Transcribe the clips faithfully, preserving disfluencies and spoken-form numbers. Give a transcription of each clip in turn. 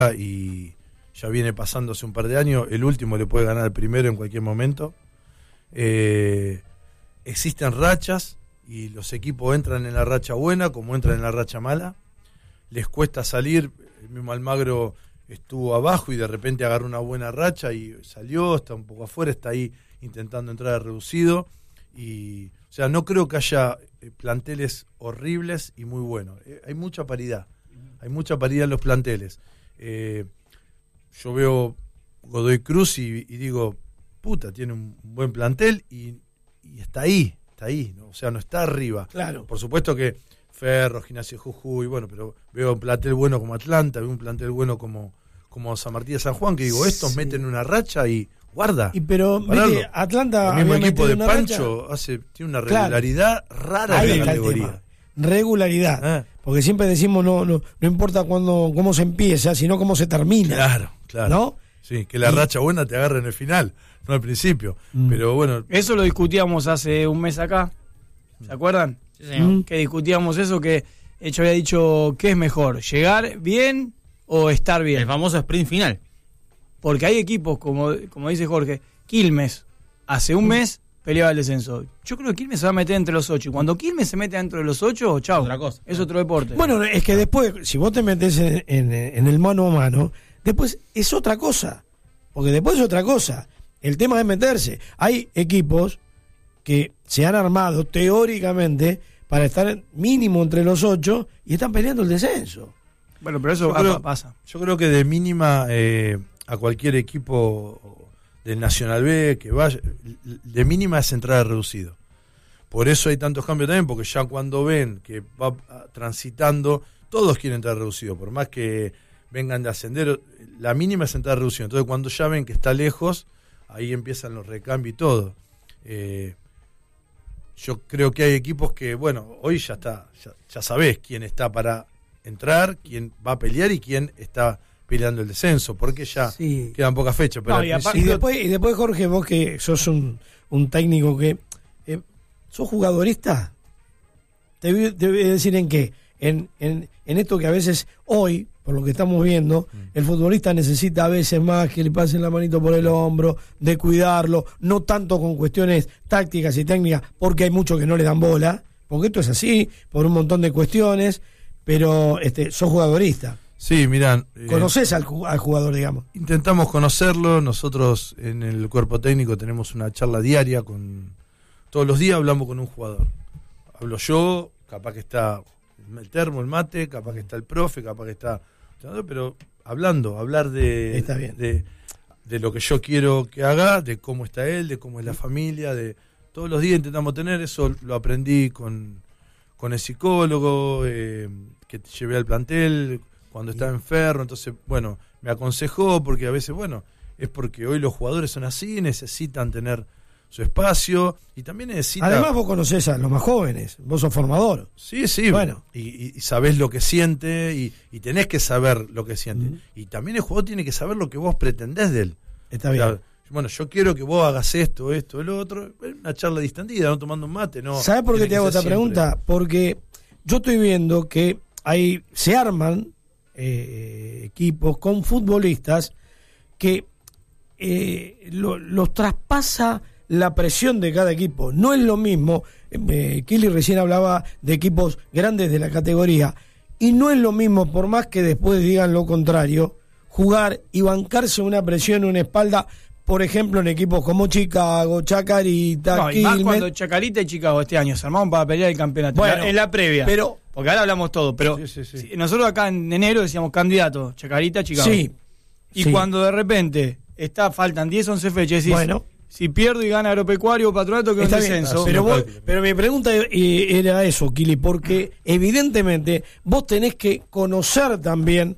y ya viene pasando hace un par de años, el último le puede ganar al primero en cualquier momento. Eh, existen rachas y los equipos entran en la racha buena como entran en la racha mala. Les cuesta salir, el mismo Almagro estuvo abajo y de repente agarró una buena racha y salió, está un poco afuera, está ahí intentando entrar a reducido. Y, o sea, no creo que haya planteles horribles y muy buenos. Eh, hay mucha paridad, hay mucha paridad en los planteles. Eh, yo veo Godoy Cruz y, y digo, puta, tiene un buen plantel y, y está ahí, está ahí, ¿no? O sea, no está arriba. Claro. Por supuesto que Ferro, Gimnasia Jujuy, bueno, pero veo un plantel bueno como Atlanta, veo un plantel bueno como, como San Martín de San Juan, que digo, estos sí. meten una racha y guarda. Y pero mire, Atlanta, el mismo equipo de Pancho hace, tiene una regularidad claro. rara ahí de la categoría. Regularidad. Ah. Porque siempre decimos no, no, no importa cuándo, cómo se empieza, sino cómo se termina. Claro, claro. ¿No? Sí, que la y... racha buena te agarre en el final, no al principio. Mm. Pero bueno. Eso lo discutíamos hace un mes acá. ¿Se acuerdan? Sí, señor. Mm. Que discutíamos eso, que yo había dicho, ¿qué es mejor? ¿Llegar bien o estar bien? El famoso sprint final. Porque hay equipos, como, como dice Jorge, Quilmes, hace un mes peleaba el descenso. Yo creo que Quilmes se va a meter entre los ocho. Y cuando Quilmes se mete dentro de los ocho, chau, otra cosa. Es otro deporte. Bueno, es que después, si vos te metes en, en, en el mano a mano, después es otra cosa. Porque después es otra cosa. El tema es meterse. Hay equipos que se han armado teóricamente para estar mínimo entre los ocho y están peleando el descenso. Bueno, pero eso yo creo, pasa. Yo creo que de mínima eh, a cualquier equipo del Nacional B que vaya, de mínima es entrada reducido. Por eso hay tantos cambios también, porque ya cuando ven que va transitando, todos quieren entrar reducido, por más que vengan de ascender, la mínima es entrar reducido. Entonces cuando ya ven que está lejos, ahí empiezan los recambios y todo. Eh, yo creo que hay equipos que, bueno, hoy ya está, ya, ya sabés quién está para entrar, quién va a pelear y quién está peleando el descenso, porque ya sí. quedan pocas fechas. Pero no, y, aparte, y, después, y después, Jorge, vos que sos un, un técnico que eh, sos jugadorista, te, te voy a decir en qué, en, en, en esto que a veces hoy, por lo que estamos viendo, mm. el futbolista necesita a veces más que le pasen la manito por el hombro, de cuidarlo, no tanto con cuestiones tácticas y técnicas, porque hay muchos que no le dan bola, porque esto es así, por un montón de cuestiones, pero este, sos jugadorista. Sí, mirá. Eh, ¿Conocés al, al jugador, digamos? Intentamos conocerlo. Nosotros en el cuerpo técnico tenemos una charla diaria con... Todos los días hablamos con un jugador. Hablo yo, capaz que está el termo, el mate, capaz que está el profe, capaz que está... Pero hablando, hablar de... Está bien. De, de lo que yo quiero que haga, de cómo está él, de cómo es la familia, de... Todos los días intentamos tener, eso lo aprendí con, con el psicólogo eh, que llevé al plantel... cuando estaba enfermo, entonces, bueno, me aconsejó, porque a veces, bueno, es porque hoy los jugadores son así, necesitan tener su espacio, y también necesitan... Además vos conocés a los más jóvenes, vos sos formador. Sí, sí, bueno. Y, y sabés lo que siente, y, y tenés que saber lo que siente. Uh-huh. Y también el jugador tiene que saber lo que vos pretendés de él. Está bien. O sea, bueno, yo quiero que vos hagas esto, esto, el otro, una charla distendida, no tomando un mate, no. ¿Sabés por qué te hago esta siempre. pregunta? Porque yo estoy viendo que hay, se arman Eh, equipos con futbolistas que eh, lo, los traspasa la presión de cada equipo. No es lo mismo, eh, Kili recién hablaba de equipos grandes de la categoría, y no es lo mismo, por más que después digan lo contrario, jugar y bancarse una presión en una espalda, por ejemplo en equipos como Chicago, Chacarita, no, y más cuando Chacarita y Chicago este año se armaron para pelear el campeonato. Bueno, en la previa. Pero porque ahora hablamos todo, pero sí, sí, sí. nosotros acá en enero decíamos candidato, Chacarita, Chicago. Sí. Y sí. cuando de repente está faltan diez, once fechas, decís, bueno, si pierdo y gana Agropecuario o Patronato, que es un descenso. Pero, vos, pero mi pregunta era eso, Kili, porque evidentemente vos tenés que conocer también,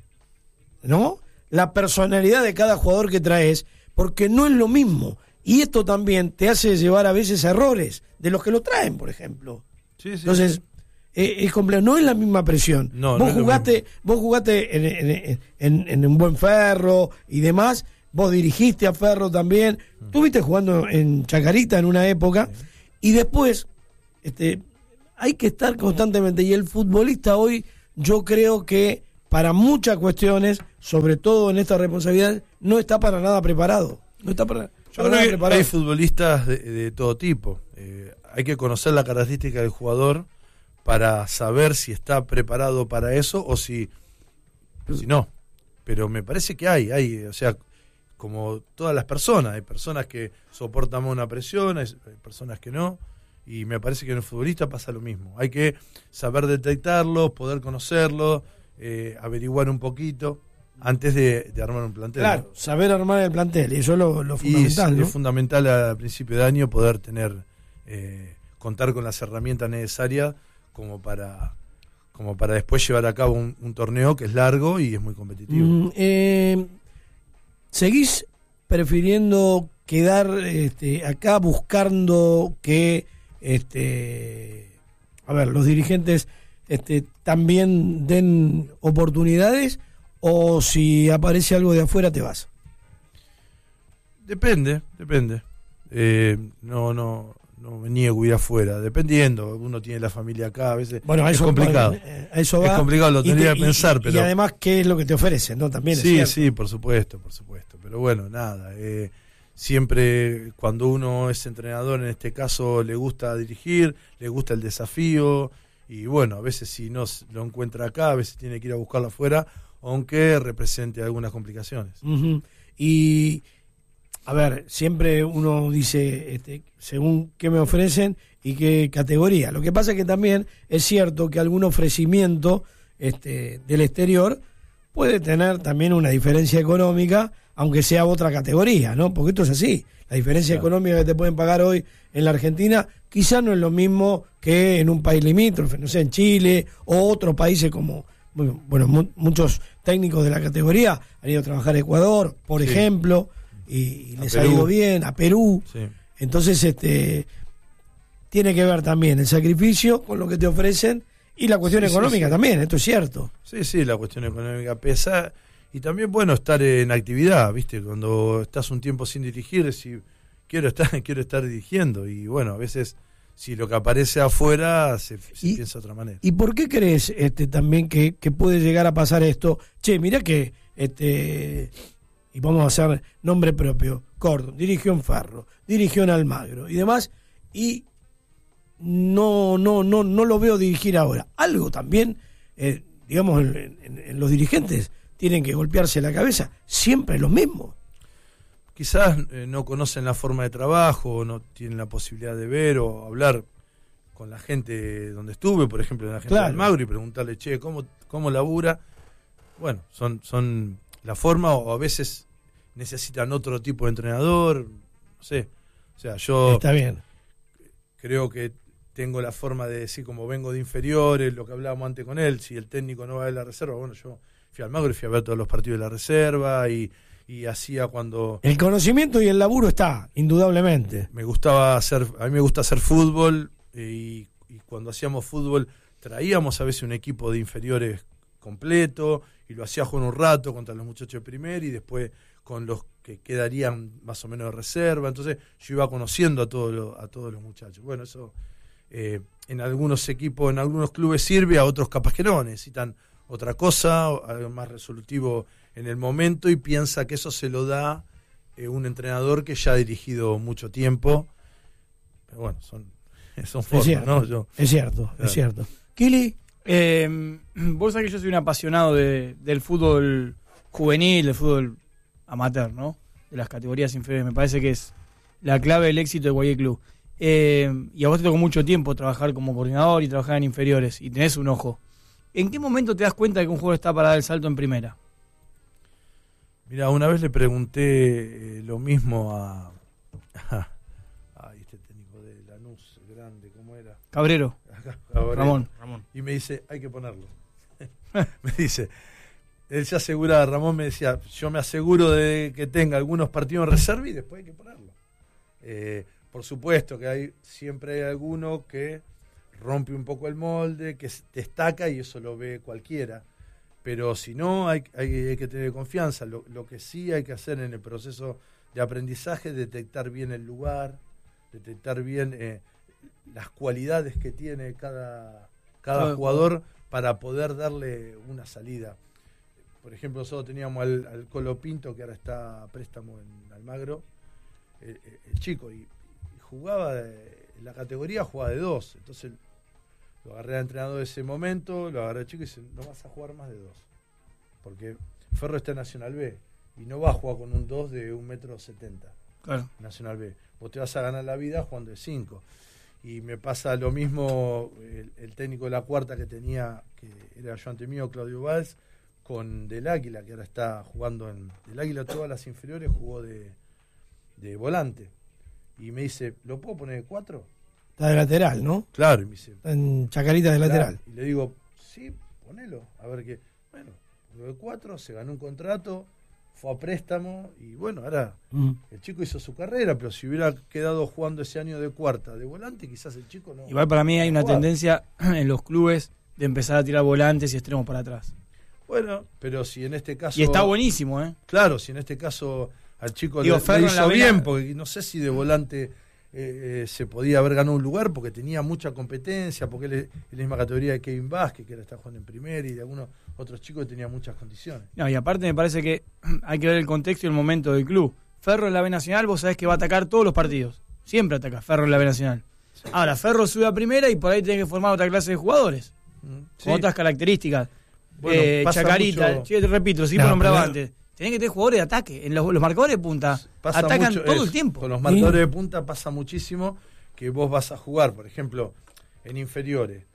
¿no?, la personalidad de cada jugador que traes, porque no es lo mismo. Y esto también te hace llevar a veces errores de los que lo traen, por ejemplo. Sí, sí. Entonces, eh, es complejo, no es la misma presión. No, vos, no jugaste, vos jugaste en, en, en, en un buen Ferro y demás, vos dirigiste a Ferro también, mm. estuviste jugando en Chacarita en una época, sí. y después este, hay que estar constantemente. Y el futbolista hoy, yo creo que para muchas cuestiones, sobre todo en esta responsabilidad, no está para nada preparado. No está para, Yo para creo nada que preparado. hay futbolistas de, de todo tipo. Eh, hay que conocer la característica del jugador para saber si está preparado para eso o si, si no. Pero me parece que hay, hay, o sea, como todas las personas, hay personas que soportan una presión, hay, hay personas que no, y me parece que en el futbolista pasa lo mismo. Hay que saber detectarlo, poder conocerlo, eh, averiguar un poquito antes de, de armar un plantel. Claro, ¿no? saber armar el plantel, y eso es lo, lo Y fundamental, es, ¿no? es fundamental a principio de año poder tener, eh, contar con las herramientas necesarias como para como para después llevar a cabo un, un torneo que es largo y es muy competitivo. Mm, eh, ¿Seguís prefiriendo quedar este, acá buscando que este, a ver, los dirigentes este, también den oportunidades, o si aparece algo de afuera te vas? Depende, depende. Eh, no, no, no me niego a ir afuera, dependiendo. Uno tiene la familia acá, a veces Bueno, a es eso, complicado. bueno, a eso va. Es complicado, lo Y tendría te- que pensar, y, pero... Y además, ¿qué es lo que te ofrecen? ¿No? También es Sí, cierto. sí, por supuesto, por supuesto. Pero bueno, nada. Eh, siempre cuando uno es entrenador, en este caso, le gusta dirigir, le gusta el desafío. Y bueno, a veces si no s- lo encuentra acá, a veces tiene que ir a buscarlo afuera, aunque represente algunas complicaciones. Ujú. Y, a ver, siempre uno dice, este, según qué me ofrecen y qué categoría. Lo que pasa es que también es cierto que algún ofrecimiento este, del exterior puede tener también una diferencia económica, aunque sea otra categoría, ¿no? Porque esto es así. La diferencia Claro. económica que te pueden pagar hoy en la Argentina quizás no es lo mismo que en un país limítrofe, no sé, en Chile o otros países como, bueno, mu- muchos técnicos de la categoría han ido a trabajar a Ecuador, por Sí. ejemplo, y, y A les ha Perú. ido bien, a Perú. Sí. Entonces, este tiene que ver también el sacrificio con lo que te ofrecen y la cuestión Sí, sí, económica sí. también, esto es cierto. Sí, sí, la cuestión económica pesa. Y también, bueno, estar en actividad, ¿viste? Cuando estás un tiempo sin dirigir, si quiero estar, quiero estar dirigiendo. Y bueno, a veces, si lo que aparece afuera, se, se Y- piensa de otra manera. ¿Y por qué crees este, también que, que puede llegar a pasar esto? Che, mirá que, este y vamos a hacer nombre propio, Cordon, dirigió en Ferro, dirigió en Almagro y demás, y no no no no lo veo dirigir ahora. Algo también, eh, digamos, en, en- en los dirigentes tienen que golpearse la cabeza, siempre lo mismo. Quizás eh, no conocen la forma de trabajo, no tienen la posibilidad de ver o hablar con la gente donde estuve, por ejemplo, en la gente Claro. de Almagro, y preguntarle, che, ¿cómo, cómo labura? Bueno, son, son la forma, o a veces necesitan otro tipo de entrenador, no sé. O sea, yo Está bien. creo que tengo la forma de decir, como vengo de inferiores, lo que hablábamos antes con él, si el técnico no va a ver la reserva, bueno, yo fui al Almagro y fui a ver todos los partidos de la reserva, y, y hacía cuando... El conocimiento y el laburo está, indudablemente. Me gustaba hacer, a mí me gusta hacer fútbol, eh, y, y cuando hacíamos fútbol traíamos a veces un equipo de inferiores completo y lo hacía jugar un rato contra los muchachos de primer y después con los que quedarían más o menos de reserva. Entonces yo iba conociendo a todos los, a todos los muchachos. Bueno, eso eh, en algunos equipos, en algunos clubes sirve, a otros capaz que no, necesitan otra cosa, algo más resolutivo en el momento, y piensa que eso se lo da eh, un entrenador que ya ha dirigido mucho tiempo. Pero bueno, son, son Es formas, cierto, ¿no? Yo, es cierto, Claro. es cierto. Kili, Eh, vos sabés que yo soy un apasionado de, del fútbol juvenil, del fútbol amateur, ¿no? De las categorías inferiores. Me parece que es la clave del éxito de cualquier club. Eh, y a vos te tocó mucho tiempo trabajar como coordinador y trabajar en inferiores, y tenés un ojo. ¿En qué momento te das cuenta de que un jugador está para dar el salto en primera? mira, una vez le pregunté eh, lo mismo a, a, a este técnico de Lanús, grande, ¿cómo era? Cabrero, Ahora, Ramón. Y me dice, hay que ponerlo. Me dice, él se asegura, Ramón me decía, yo me aseguro de que tenga algunos partidos en reserva y después hay que ponerlo. Eh, por supuesto que hay siempre hay alguno que rompe un poco el molde, que s- destaca, y eso lo ve cualquiera. Pero si no, hay, hay, hay que tener confianza. Lo, lo que sí hay que hacer en el proceso de aprendizaje es detectar bien el lugar, detectar bien eh, las cualidades que tiene cada, cada Cada jugador para poder darle una salida. por ejemplo, nosotros teníamos al, al Colo Pinto, que ahora está a préstamo en Almagro, el, el chico, y, y jugaba, de, en la categoría jugaba de dos, entonces lo agarré al entrenador de ese momento, lo agarré al chico y dice, no vas a jugar más de dos, porque Ferro está en Nacional B, y no va a jugar con un dos de un metro setenta, claro. Nacional B, vos te vas a ganar la vida jugando de cinco. Y me pasa lo mismo el, el técnico de la cuarta que tenía, que era yo ante mío, Claudio Valls, con Del Águila, que ahora está jugando en Del Águila, todas las inferiores jugó de, de volante. Y me dice, ¿lo puedo poner de cuatro? Está de lateral, ¿no? Claro, y me dice, Está en Chacarita de claro. lateral. Y le digo, sí, ponelo, a ver qué. Bueno, lo de cuatro, se ganó un contrato, fue a préstamo, y bueno, ahora mm. el chico hizo su carrera, pero si hubiera quedado jugando ese año de cuarta, de volante, quizás el chico no. Igual para mí hay una jugaba. tendencia en los clubes de empezar a tirar volantes y extremos para atrás. Bueno, pero si en este caso... Y está buenísimo, ¿eh? Claro, si en este caso al chico Digo, le, le hizo vena... bien, porque no sé si de volante eh, eh, se podía haber ganado un lugar, porque tenía mucha competencia, porque él es la misma categoría de Kevin Vázquez, que ahora está jugando en primera, y de algunos otros chicos que tenían muchas condiciones. No, y aparte me parece que hay que ver el contexto y el momento del club. Ferro en la B Nacional, vos sabés que va a atacar todos los partidos. Siempre ataca Ferro en la B Nacional. Sí. Ahora, Ferro sube a primera y por ahí tenés que formar otra clase de jugadores. Sí. Con otras características. Bueno, eh, Chacarita, mucho... sí, te repito, sí, no, por nombraba pero... antes. Tenés que tener jugadores de ataque. En los, los marcadores de punta pasa atacan mucho, todo es, el tiempo. Con los marcadores sí. de punta pasa muchísimo que vos vas a jugar, por ejemplo, en inferiores.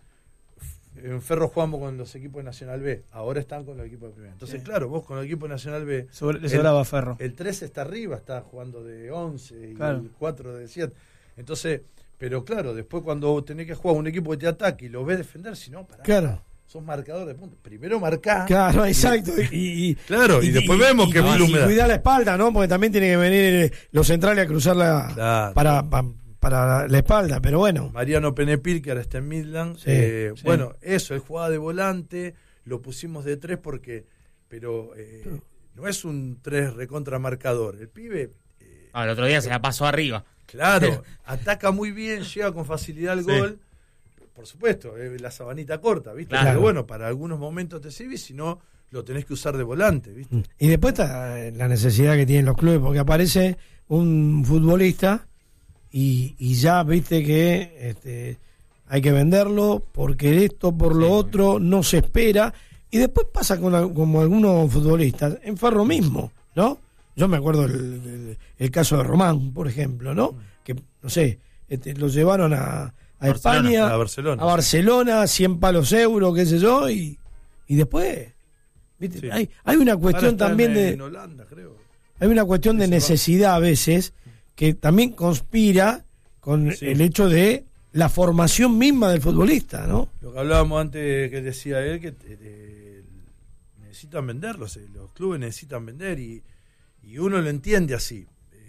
En Ferro jugamos con los equipos de Nacional B, ahora están con los equipos de primera. Entonces, sí. claro, vos con el equipo de Nacional B... Sobre, le sobraba Ferro. El tres está arriba, está jugando de once, claro. y el cuatro de siete. Entonces, pero claro, después cuando tenés que jugar un equipo que te ataque y lo ves defender, si no, pará. Claro. Sos marcador de puntos. Primero marcá. Claro, exacto. Y, y, claro, y, y después y, vemos y, qué y, y cuidar la espalda, ¿no? Porque también tiene que venir los centrales a cruzarla claro. para, para, para la espalda, pero bueno. Mariano Penepil, que ahora está en Midland. Sí, eh, sí. Bueno, eso, él jugaba de volante, lo pusimos de tres porque, pero eh, no es un tres recontra marcador. El pibe... Eh, ah, el otro día eh, se la pasó arriba. Claro, ataca muy bien, llega con facilidad al sí. gol. Por supuesto, eh, la sabanita corta, ¿viste? Claro. Pero bueno, para algunos momentos te sirve, si no, lo tenés que usar de volante, ¿viste? Y después está la necesidad que tienen los clubes, porque aparece un futbolista y, y ya, viste, que este, hay que venderlo, porque esto, por lo sí, otro, no se espera. Y después pasa con como algunos futbolistas, en Ferro mismo, ¿no? Yo me acuerdo el, el, el caso de Román, por ejemplo, ¿no? Que, no sé, este, lo llevaron a... a Barcelona, España, a Barcelona, a Barcelona, cien palos euros, qué sé yo, y, y después, ¿viste? Sí. Hay, hay una cuestión también en, de... En Holanda, creo. Hay una cuestión de necesidad a veces, que también conspira con sí. el hecho de la formación misma del futbolista, ¿no? Lo que hablábamos antes, que decía él, que eh, necesitan venderlos, eh, los clubes necesitan vender, y, y uno lo entiende así.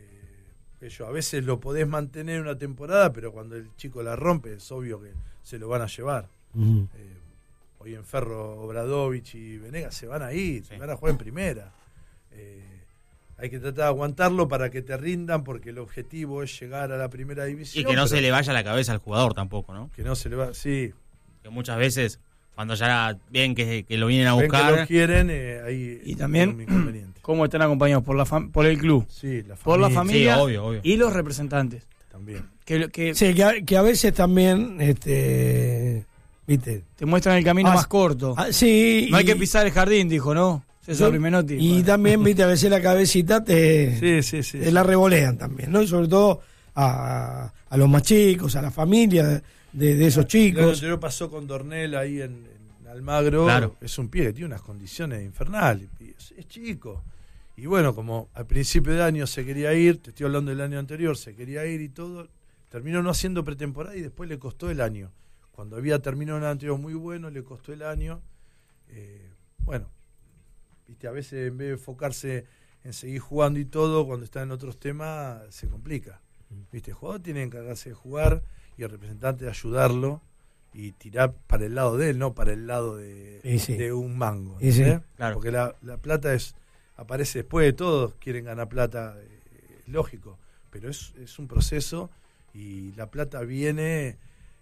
Ellos a veces lo podés mantener una temporada, pero cuando el chico la rompe es obvio que se lo van a llevar. Uh-huh. eh, hoy en Ferro, Obradovich y Venegas se van a ir, sí. se van a jugar en primera. Eh, hay que tratar de aguantarlo para que te rindan, porque el objetivo es llegar a la primera división. Y que no se le vaya la cabeza al jugador tampoco, ¿no? Que no se le va, sí. Que muchas veces, cuando ya ven que, que lo vienen a buscar... Ven que lo quieren, eh, ahí y también, ¿cómo están acompañados? Por la fam- por el club, sí, la por la familia sí, obvio, obvio. Y los representantes. También. Que, que, sí, que a, que a veces también... este ¿viste? Te muestran el camino ah, más corto. Ah, sí. No y, hay que pisar el jardín, dijo, ¿no? César Rimenotti. Y bueno. También, viste, a veces la cabecita te, sí, sí, sí, te sí. la revolean también, ¿no? Y sobre todo a, a los más chicos, a la familia de, de esos chicos. Lo que pasó con Dornel ahí en, en Almagro, claro. Es un pie que tiene unas condiciones infernales, es, es chico. Y bueno, como al principio de año se quería ir, te estoy hablando del año anterior, se quería ir y todo, terminó no haciendo pretemporada y después le costó el año. Cuando había terminado un anterior muy bueno, le costó el año. Eh, bueno, viste, a veces en vez de enfocarse en seguir jugando y todo, cuando está en otros temas, se complica. Viste, el jugador tiene que encargarse de jugar y el representante de ayudarlo y tirar para el lado de él, no para el lado de, sí. de un mango. Sí, sí. Claro. Porque la, la plata es aparece después de todo, quieren ganar plata, eh, lógico, pero es, es un proceso y la plata viene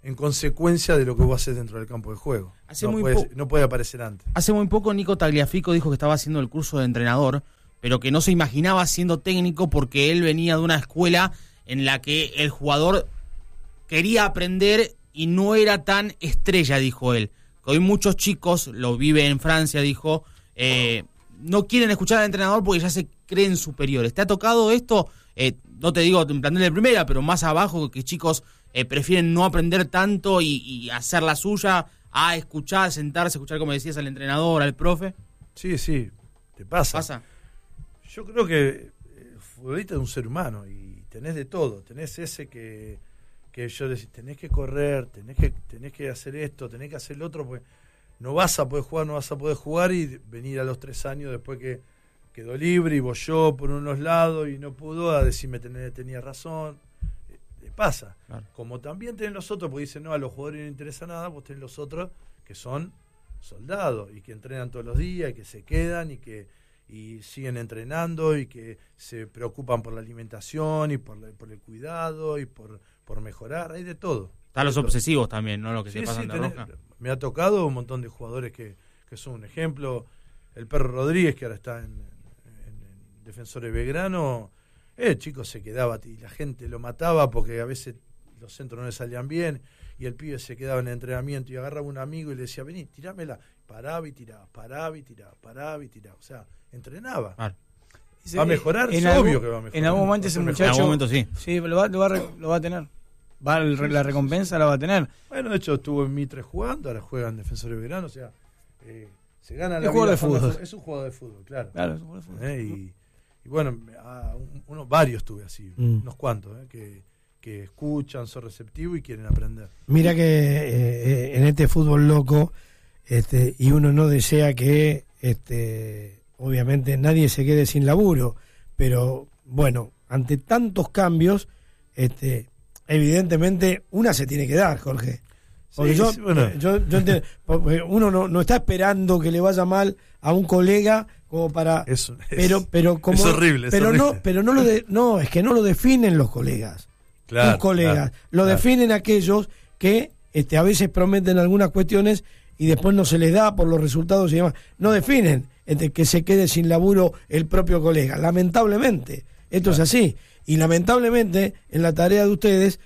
en consecuencia de lo que vos haces dentro del campo de juego. Hace no, muy puede, po- no puede aparecer antes. Hace muy poco Nico Tagliafico dijo que estaba haciendo el curso de entrenador, pero que no se imaginaba siendo técnico porque él venía de una escuela en la que el jugador quería aprender y no era tan estrella, dijo él. Que hoy muchos chicos, lo vive en Francia, dijo, eh, no quieren escuchar al entrenador porque ya se creen superiores. ¿Te ha tocado esto? Eh, no te digo en plantel de primera, pero más abajo, que chicos eh, prefieren no aprender tanto y, y hacer la suya a escuchar, sentarse, escuchar, como decías, al entrenador, al profe. Sí, sí, te pasa. ¿Pasa? Yo creo que el futbolista es un ser humano y tenés de todo. Tenés ese que, que yo decís, tenés que correr, tenés que, tenés que hacer esto, tenés que hacer lo otro, porque no vas a poder jugar, no vas a poder jugar y venir a los tres años después que quedó libre y bolló por unos lados y no pudo a decirme tenía, tenía razón. Le pasa. Claro. Como también tenés los otros, porque dicen, no, a los jugadores no les interesa nada, vos tenés los otros que son soldados y que entrenan todos los días y que se quedan y que y siguen entrenando y que se preocupan por la alimentación y por, la, por el cuidado y por, por mejorar, hay de todo. Están los de todo. obsesivos también, ¿no? Lo que Sí, se pasan sí, de tenés, rosca. me ha tocado un montón de jugadores que, que son un ejemplo. El Perro Rodríguez, que ahora está en, en, en Defensores Belgrano, el chico se quedaba y la gente lo mataba porque a veces los centros no le salían bien y el pibe se quedaba en el entrenamiento y agarraba un amigo y le decía, vení, tirámela. Paraba y tiraba, paraba y tiraba, paraba y tiraba. O sea, entrenaba. Claro. ¿Va a mejorar? En Es algún- obvio que va a mejorar. En algún momento Va a ese ser mejor. En muchacho... algún momento sí. Sí, lo va, lo va, a re- lo va a tener. Va, el re- la recompensa la va a tener. Bueno, de hecho estuvo en Mitre jugando, ahora juega en Defensores de Verano, o sea, eh, se gana Es la jugador vida de fútbol. jugando- Es un jugador de fútbol, claro. Claro, eso fue- fue- Eh, y, y bueno, a un- uno, varios tuve así, Mm. unos cuantos, eh, que, que escuchan, son receptivos y quieren aprender. Mira que eh, en este fútbol loco, este, y uno no desea que, este, obviamente, nadie se quede sin laburo, pero bueno, ante tantos cambios, este, evidentemente, una se tiene que dar, Jorge. Porque Sí, yo, sí, bueno. yo, yo entiendo, porque uno no, no está esperando que le vaya mal a un colega como para, Es, es- pero, pero como, es horrible, es pero horrible. no, pero no lo de, no, es que no lo definen los colegas. Claro, tus colegas. claro, lo claro. definen aquellos que este, a veces prometen algunas cuestiones y después no se les da por los resultados y demás. No definen este, que se quede sin laburo el propio colega. Lamentablemente, esto es así. Y lamentablemente, en la tarea de ustedes,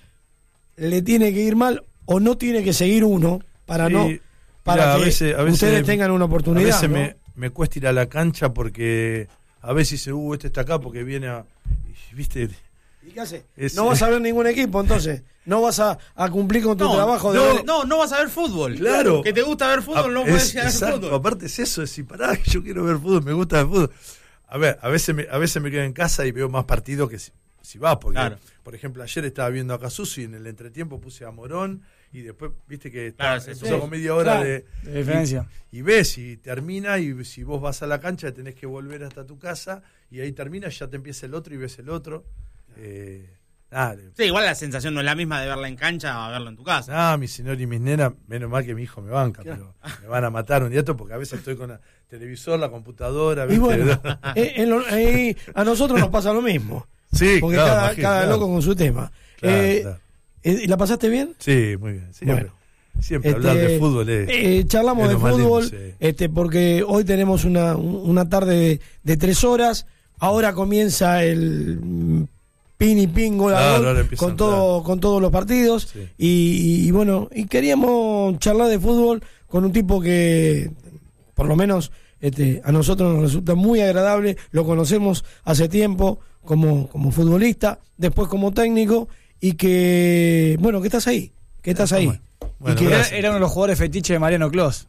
le tiene que ir mal o no tiene que seguir uno para Sí, no para mirá, a que veces- a veces- ustedes tengan una oportunidad. A veces ¿no? me, me cuesta ir a la cancha porque a veces dice, uh, este está acá porque viene a... y, ¿Viste? ¿Y qué hace? Es- no vas a ver ningún equipo, entonces. No vas a, a cumplir con tu No, trabajo de no, ver- no, no vas a ver fútbol. Claro. Que te gusta ver fútbol, Ah, no es- puedes ir a ver exacto, fútbol. aparte es eso, es decir, pará, que yo quiero ver fútbol, me gusta el fútbol. A ver, a veces me, a veces me quedo en casa y veo más partidos que si, si vas, porque, Claro. por ejemplo, ayer estaba viendo a Casuso y en el entretiempo puse a Morón y después, viste que Claro, está, sí, empezó sí. con media hora Claro, de, de diferencia. Y, y ves y termina y si vos vas a la cancha tenés que volver hasta tu casa y ahí termina, ya te empieza el otro y ves el otro. Eh, nada, Sí, igual la sensación no es la misma de verla en cancha a verla en tu casa. Ah, mi señor y mis nenas, menos mal que mi hijo me banca, pero me van a matar un día esto porque a veces estoy con el televisor, la computadora. Y ¿viste? bueno, eh, en lo- eh, a nosotros nos pasa lo mismo. sí, Porque claro, cada, imagino, cada claro. loco con su tema. Claro, Eh, claro. eh, ¿y ¿La pasaste bien? Sí, muy bien. Siempre, Bueno. siempre Este, hablar de fútbol es. Eh, charlamos es de lo más lindo, fútbol, sí. este, porque hoy tenemos una, una tarde de, de tres horas. Ahora comienza el mm, pin y pin gol a Claro, gol ahora empieza con a todo, entrar. con todos los partidos. Sí. Y, y bueno, y queríamos charlar de fútbol con un tipo que, por lo menos, este, a nosotros nos resulta muy agradable. Lo conocemos hace tiempo como, como futbolista, después como técnico, y que, bueno, que estás ahí, que estás ahí. Bueno, y que Era, gracias. era uno de los jugadores fetiche de Mariano Clos.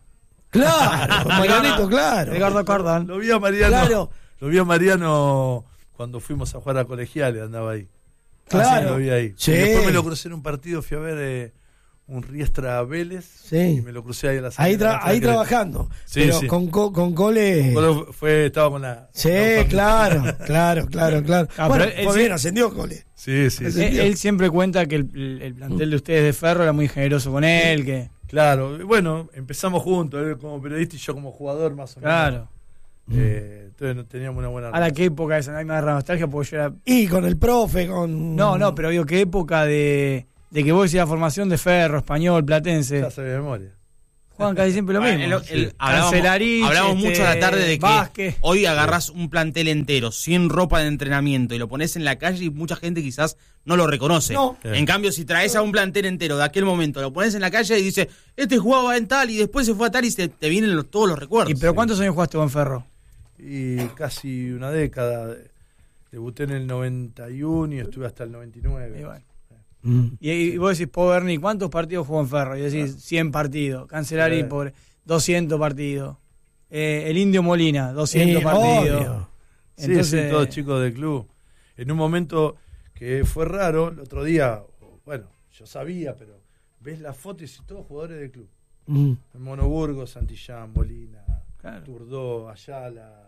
Claro, Marianito, claro. Ricardo Cardan. Lo vi a Mariano. Claro. Lo vi a Mariano cuando fuimos a jugar a colegiales, andaba ahí. Claro. Ah, sí, lo vi ahí. Sí. Y después me lo crucé en un partido, fui a ver eh, un Riestra Vélez. Sí. Y me lo crucé ahí a la Ahí, salida de tra- la ahí Creta. trabajando. Sí, pero sí. con, co- con Cole. Bueno, fue, estaba con la. Sí, con la- claro, claro, claro, claro. Ah, bueno, pero él fue sí- bien, ascendió Cole. Sí, sí, sí. Él, él siempre cuenta que el, el- el plantel de ustedes de Ferro era muy generoso con él, que Claro, bueno, empezamos juntos, él como periodista y yo como jugador más o menos. claro. Eh, entonces no teníamos una buena Ahora qué época esa, a mí me agarra nostalgia porque yo era... Y con el profe, con. No, no, pero digo, qué época de, de que vos decís la formación de Ferro, Español, Platense. Ya se de memoria. Juegan casi siempre lo mismo. El, el, el, sí. Hablamos, Cancelarich, hablamos este, mucho a la tarde de que Vázquez. hoy agarrás un plantel entero, sin ropa de entrenamiento, y lo pones en la calle y mucha gente quizás no lo reconoce. No. En cambio, si traes a un plantel entero de aquel momento, lo pones en la calle y dices, este jugaba en tal y después se fue a tal y se, te vienen los, todos los recuerdos. ¿Y pero cuántos años jugaste con Ferro? Y casi una década. Debuté en el noventa y uno y estuve hasta el noventa y nueve. Y, bueno. mm. y, y vos decís, Poverni, ¿cuántos partidos jugó en Ferro? Y decís, cien partidos. Cancelarich, sí. Pobre, doscientos partidos. Eh, el Indio Molina, doscientos eh, partidos. Obvio. Entonces, sí, sí, todos chicos del club. En un momento que fue raro, el otro día, bueno, yo sabía, pero ves las fotos y todos jugadores del club. Mm. El Mono Burgos, Santillán, Molina, claro. Turdó, Ayala,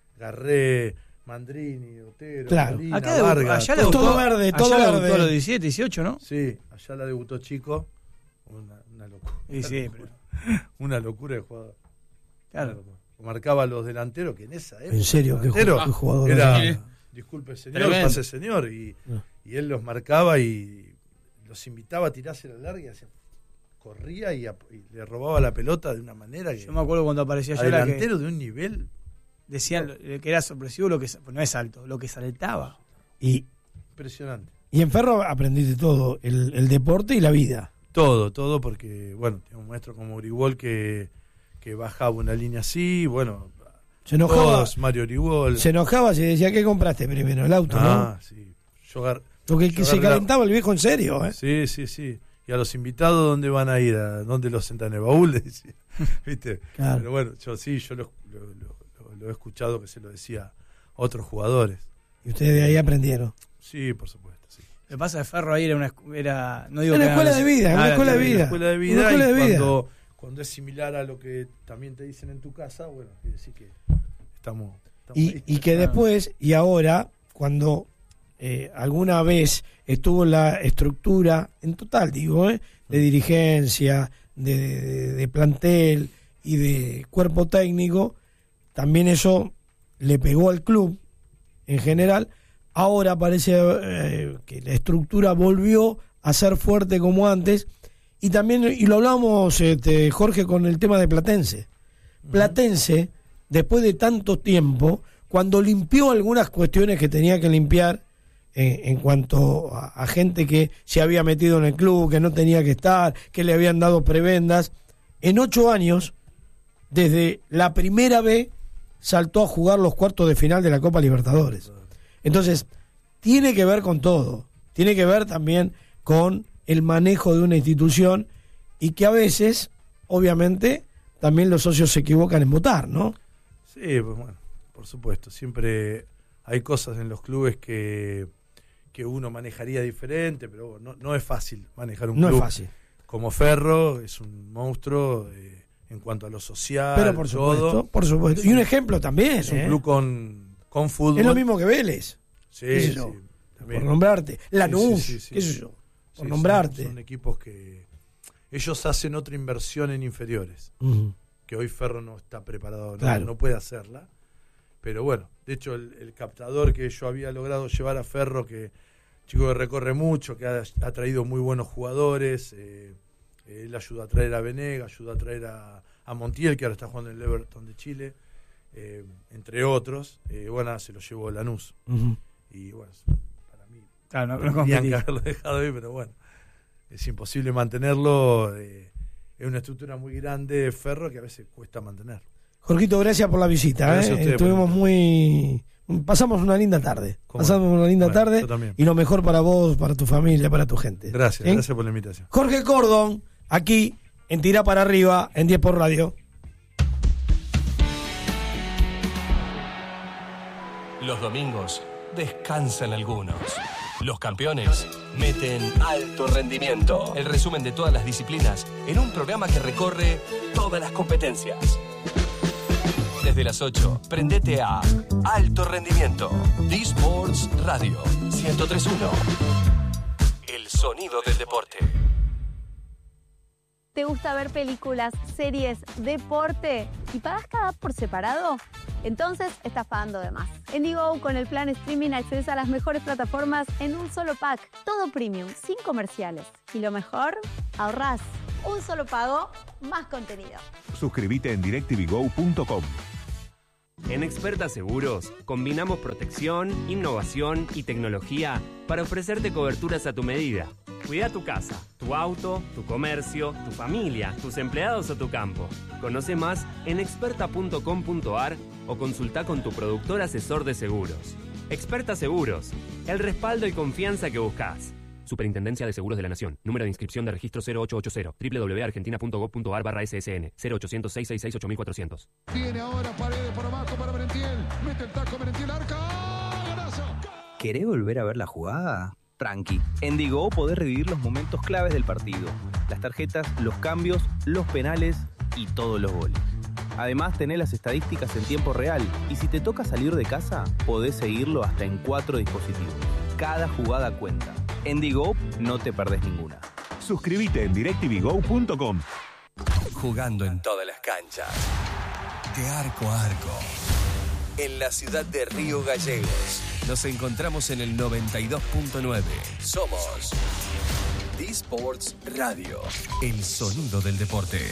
Garré, Mandrini, Otero, claro. Molina, Acá Vargas. Allá debutó, todo verde, todo allá verde. Debutó a los diecisiete, dieciocho, ¿no? Sí, allá la debutó chico. Una, una locura. Y sí, pero... Una locura de jugador. Claro. Marcaba a los delanteros, que en esa época. ¿En serio? ¿Qué jugador era? Era, disculpe, señor, Tremendo. pase, señor. Y, no. y él los marcaba y los invitaba a tirarse a la larga y hacía, corría y, a, y le robaba la pelota de una manera que. Yo me acuerdo cuando aparecía allá. Delantero que de un nivel. Decían que era sorpresivo lo que. No es alto, lo que saltaba. Y, impresionante. Y en Ferro aprendiste todo: el, el deporte y la vida. Todo, todo, porque, bueno, tengo un maestro como Grigol que. que bajaba una línea así, bueno, se enojaba, todos, Mario Grigol. Se enojaba si decía, ¿qué compraste primero? El auto, ah, ¿no? sí. Yo gar, Porque yo se gargaba. calentaba el viejo en serio, ¿eh? Sí, sí, sí. Y a los invitados, ¿dónde van a ir? ¿A dónde los sentan en el baúl? Decía. ¿Viste? Claro. Pero bueno, yo sí, yo lo, lo, lo, lo he escuchado que se lo decía a otros jugadores. Y ustedes de ahí aprendieron. Sí, por supuesto, sí. Lo que pasa de Ferro ahí era una, era, no digo una que escuela era, de vida, una ah, escuela de Una vida. escuela de vida. Una escuela y de vida. Cuando, cuando es similar a lo que también te dicen en tu casa, bueno, quiere decir que estamos, estamos y, ahí. y que después, y ahora, cuando eh, alguna vez estuvo la estructura, en total digo, eh, de dirigencia, de, de, de plantel y de cuerpo técnico, también eso le pegó al club en general. Ahora parece eh, que la estructura volvió a ser fuerte como antes. Y también, y lo hablamos, este, Jorge, con el tema de Platense. Platense, después de tanto tiempo, cuando limpió algunas cuestiones que tenía que limpiar eh, en cuanto a, a gente que se había metido en el club, que no tenía que estar, que le habían dado prebendas, en ocho años, desde la primera vez, saltó a jugar los cuartos de final de la Copa Libertadores. Entonces, tiene que ver con todo. Tiene que ver también con el manejo de una institución y que a veces, obviamente, también los socios se equivocan en votar, ¿no? Sí, pues bueno, por supuesto. Siempre hay cosas en los clubes que, que uno manejaría diferente, pero no, no es fácil manejar un no club. No es fácil. Como Ferro, es un monstruo eh, en cuanto a lo social, pero por supuesto, todo. por supuesto. Y un ejemplo también. Es un ¿eh? club con, con fútbol. Es lo mismo que Vélez. Sí, sí, por nombrarte. Lanús, sí, sí, sí, qué sí. sé yo. Por sí, nombrarte. Son, son equipos que ellos hacen otra inversión en inferiores, uh-huh. que hoy Ferro no está preparado, no, claro. no puede hacerla. Pero bueno, de hecho el, el captador que yo había logrado llevar a Ferro, que chico que recorre mucho, que ha, ha traído muy buenos jugadores, eh, él ayudó a traer a Venega, ayudó a traer a, a Montiel, que ahora está jugando en el Everton de Chile, eh, entre otros. Eh, bueno, se lo llevó Lanús. Uh-huh. Y bueno, para mí claro, no, no tenían que haberlo dejado ahí, pero bueno, es imposible mantenerlo. Eh, es una estructura muy grande de Ferro que a veces cuesta mantener. Jorgito, gracias por la visita. ¿eh? Estuvimos muy... Pasamos una linda tarde. Pasamos una linda bueno, tarde. Y lo mejor para vos, para tu familia, para tu gente. Gracias, ¿eh? gracias por la invitación. Jorge Cordon, aquí en Tira para Arriba, en diez por Radio. Los domingos descansan algunos. Los campeones meten alto rendimiento. El resumen de todas las disciplinas en un programa que recorre todas las competencias. Desde las ocho, prendete a Alto Rendimiento. D-Sports Radio ciento tres punto uno. El sonido del deporte. ¿Te gusta ver películas, series, deporte y pagas cada por separado? entonces estás pagando de más. En Digo, con el plan streaming accedes a las mejores plataformas en un solo pack. Todo premium, sin comerciales. Y lo mejor, ahorrás. Un solo pago, más contenido. Suscríbete en direct t v go punto com. En Experta Seguros, combinamos protección, innovación y tecnología para ofrecerte coberturas a tu medida. Cuida tu casa, tu auto, tu comercio, tu familia, tus empleados o tu campo. Conoce más en experta punto com punto a r o consulta con tu productor asesor de seguros. Experta Seguros, el respaldo y confianza que buscas. Superintendencia de Seguros de la Nación. Número de inscripción de registro cero ocho ocho cero. doble u doble u doble u punto argentina punto gob punto a r barra S S N. cero ochocientos, seiscientos sesenta y seis, ocho mil cuatrocientos. Viene ahora Paredes por abajo para Merentiel. Mete el taco Merentiel, arca. ¡Golazo! ¿Querés volver a ver la jugada? Tranqui. En Digo podés revivir los momentos claves del partido. Las tarjetas, los cambios, los penales y todos los goles. Además, tenés las estadísticas en tiempo real. Y si te toca salir de casa, podés seguirlo hasta en cuatro dispositivos. Cada jugada cuenta. En Digo no te perdés ninguna. Suscríbete en direct t v go punto com. Jugando en todas las canchas. De arco a arco. En la ciudad de Río Gallegos. Nos encontramos en el noventa y dos punto nueve. Somos D-Sports Radio. El sonido del deporte.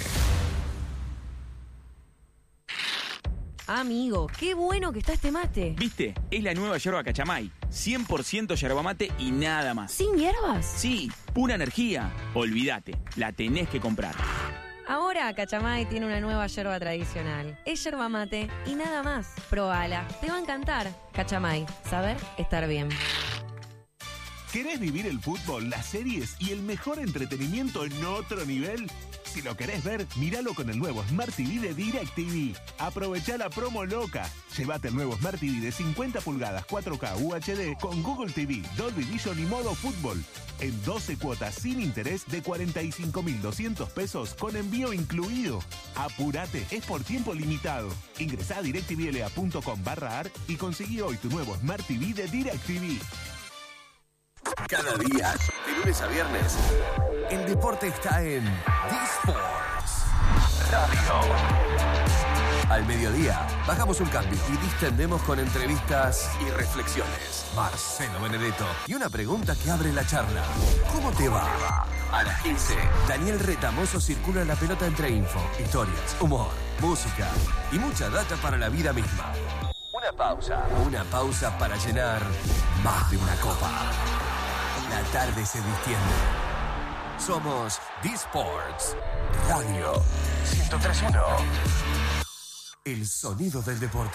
Amigo, qué bueno que está este mate. ¿Viste? Es la nueva yerba Cachamay. cien por ciento yerba mate y nada más. ¿Sin hierbas? Sí, pura energía. Olvídate, la tenés que comprar. Ahora Cachamay tiene una nueva yerba tradicional. Es yerba mate y nada más. Probala, te va a encantar. Cachamay, saber estar bien. ¿Querés vivir el fútbol, las series y el mejor entretenimiento en otro nivel? Si lo querés ver, míralo con el nuevo Smart T V de DirecTV. Aprovechá la promo loca. Llévate el nuevo Smart T V de cincuenta pulgadas cuatro K U H D con Google T V, Dolby Vision y modo fútbol. En doce cuotas sin interés de cuarenta y cinco mil doscientos pesos con envío incluido. Apurate, es por tiempo limitado. Ingresá a direct t v l a punto com barra a r y conseguí hoy tu nuevo Smart T V de DirecTV. Cada día, de lunes a viernes, el deporte está en D-Sports Radio. Al mediodía, bajamos un cambio y distendemos con entrevistas y reflexiones. Marcelo Benedetto y una pregunta que abre la charla. ¿Cómo te va? A las quince, Daniel Retamoso circula la pelota entre info, historias, humor, música y mucha data para la vida misma. Una pausa. Una pausa para llenar más de una copa. La tarde se distiende. Somos D-Sports Radio ciento tres punto uno. El sonido del deporte.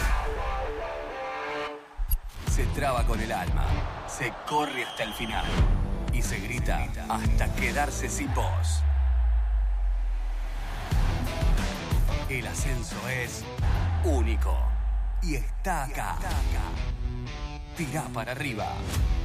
Se traba con el alma, se corre hasta el final y se grita hasta quedarse sin voz. El ascenso es único y está acá. Tirá para arriba.